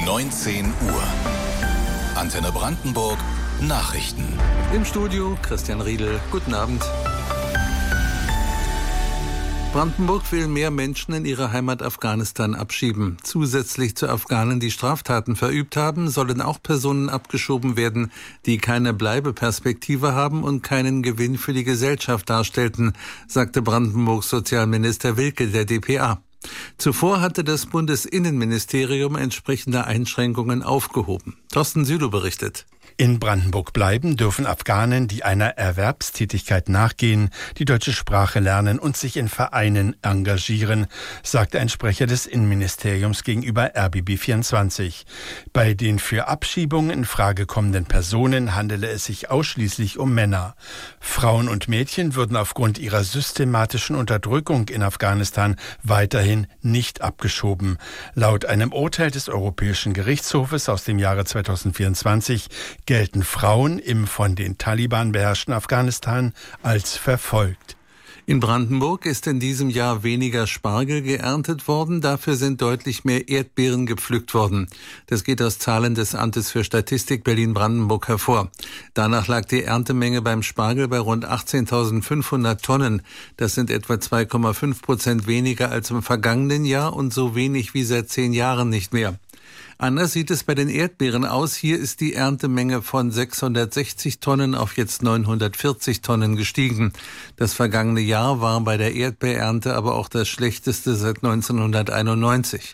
19 Uhr. Antenne Brandenburg Nachrichten. Im Studio Christian Riedel. Guten Abend. Brandenburg will mehr Menschen in ihre Heimat Afghanistan abschieben. Zusätzlich zu Afghanen, die Straftaten verübt haben, sollen auch Personen abgeschoben werden, die keine Bleibeperspektive haben und keinen Gewinn für die Gesellschaft darstellten, sagte Brandenburgs Sozialminister Wilke der dpa. Zuvor hatte das Bundesinnenministerium entsprechende Einschränkungen aufgehoben. Thorsten Sülow berichtet. In Brandenburg bleiben dürfen Afghanen, die einer Erwerbstätigkeit nachgehen, die deutsche Sprache lernen und sich in Vereinen engagieren, sagte ein Sprecher des Innenministeriums gegenüber RBB24. Bei den für Abschiebungen in Frage kommenden Personen handele es sich ausschließlich um Männer. Frauen und Mädchen würden aufgrund ihrer systematischen Unterdrückung in Afghanistan weiterhin nicht abgeschoben. Laut einem Urteil des Europäischen Gerichtshofes aus dem Jahre 2024 gelten Frauen im von den Taliban beherrschten Afghanistan als verfolgt. In Brandenburg ist in diesem Jahr weniger Spargel geerntet worden, dafür sind deutlich mehr Erdbeeren gepflückt worden. Das geht aus Zahlen des Amtes für Statistik Berlin-Brandenburg hervor. Danach lag die Erntemenge beim Spargel bei rund 18.500 Tonnen. Das sind etwa 2,5% weniger als im vergangenen Jahr und so wenig wie seit 10 Jahren nicht mehr. Anders sieht es bei den Erdbeeren aus. Hier ist die Erntemenge von 660 Tonnen auf jetzt 940 Tonnen gestiegen. Das vergangene Jahr war bei der Erdbeerernte aber auch das schlechteste seit 1991.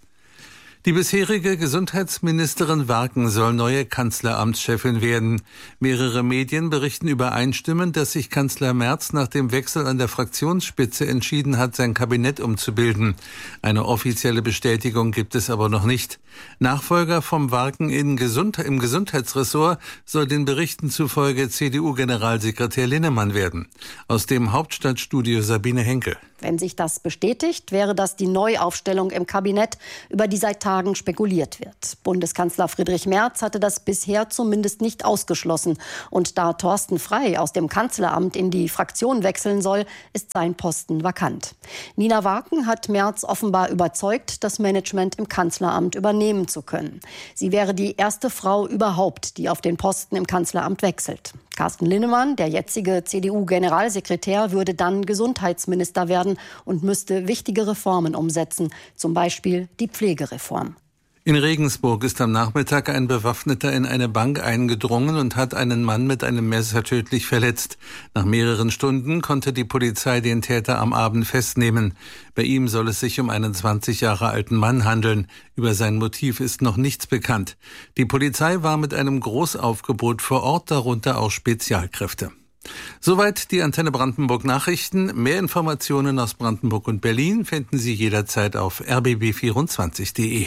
Die bisherige Gesundheitsministerin Warken soll neue Kanzleramtschefin werden. Mehrere Medien berichten übereinstimmend, dass sich Kanzler Merz nach dem Wechsel an der Fraktionsspitze entschieden hat, sein Kabinett umzubilden. Eine offizielle Bestätigung gibt es aber noch nicht. Nachfolger vom Warken im Gesundheitsressort soll den Berichten zufolge CDU-Generalsekretär Linnemann werden. Aus dem Hauptstadtstudio Sabine Henkel. Wenn sich das bestätigt, wäre das die Neuaufstellung im Kabinett, über die seit Tagen spekuliert wird. Bundeskanzler Friedrich Merz hatte das bisher zumindest nicht ausgeschlossen. Und da Thorsten Frey aus dem Kanzleramt in die Fraktion wechseln soll, ist sein Posten vakant. Nina Warken hat Merz offenbar überzeugt, das Management im Kanzleramt übernehmen zu können. Sie wäre die erste Frau überhaupt, die auf den Posten im Kanzleramt wechselt. Carsten Linnemann, der jetzige CDU-Generalsekretär, würde dann Gesundheitsminister werden und müsste wichtige Reformen umsetzen, zum Beispiel die Pflegereform. In Regensburg ist am Nachmittag ein Bewaffneter in eine Bank eingedrungen und hat einen Mann mit einem Messer tödlich verletzt. Nach mehreren Stunden konnte die Polizei den Täter am Abend festnehmen. Bei ihm soll es sich um einen 20 Jahre alten Mann handeln. Über sein Motiv ist noch nichts bekannt. Die Polizei war mit einem Großaufgebot vor Ort, darunter auch Spezialkräfte. Soweit die Antenne Brandenburg Nachrichten. Mehr Informationen aus Brandenburg und Berlin finden Sie jederzeit auf rbb24.de.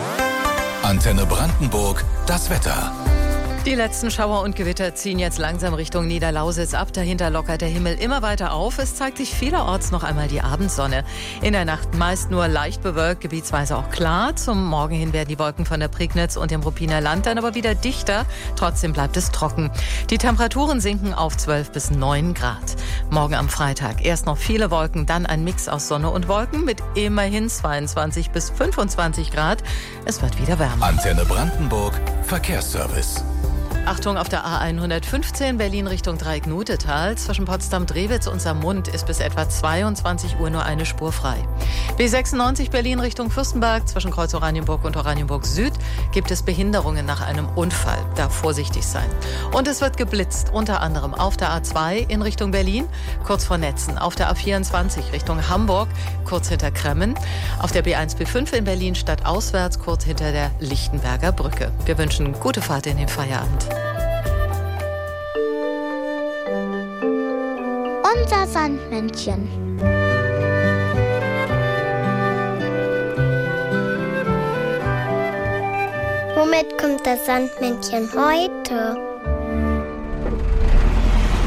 Antenne Brandenburg, das Wetter. Die letzten Schauer und Gewitter ziehen jetzt langsam Richtung Niederlausitz ab. Dahinter lockert der Himmel immer weiter auf. Es zeigt sich vielerorts noch einmal die Abendsonne. In der Nacht meist nur leicht bewölkt, gebietsweise auch klar. Zum Morgen hin werden die Wolken von der Prignitz und dem Ruppiner Land dann aber wieder dichter. Trotzdem bleibt es trocken. Die Temperaturen sinken auf 12 bis 9 Grad. Morgen am Freitag erst noch viele Wolken, dann ein Mix aus Sonne und Wolken mit immerhin 22 bis 25 Grad. Es wird wieder wärmer. Antenne Brandenburg, Verkehrsservice. Achtung auf der A115 Berlin Richtung Dreieck-Nutetal. Zwischen Potsdam-Drewitz und Saarmund ist bis etwa 22 Uhr nur eine Spur frei. B96 Berlin Richtung Fürstenberg. Zwischen Kreuz Oranienburg und Oranienburg Süd gibt es Behinderungen nach einem Unfall. Da vorsichtig sein. Und es wird geblitzt, unter anderem auf der A2 in Richtung Berlin, kurz vor Netzen. Auf der A24 Richtung Hamburg, kurz hinter Kremmen. Auf der B1-B5 in Berlin stadtauswärts, kurz hinter der Lichtenberger Brücke. Wir wünschen gute Fahrt in den Feierabend. Unser Sandmännchen. Womit kommt das Sandmännchen heute?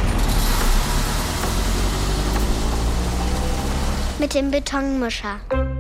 Mit dem Betonmischer.